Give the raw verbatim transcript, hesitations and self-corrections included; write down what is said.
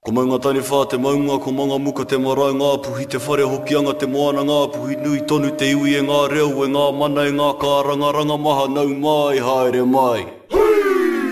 Ko maunga tani whā te maunga, ko manga muka te marae ngā puhi, te whare hokianga te moana ngā puhi, nui tonu te iwi e ngā reo, e ngā mana e ngā kārangaranga maha nau mai, haere mai.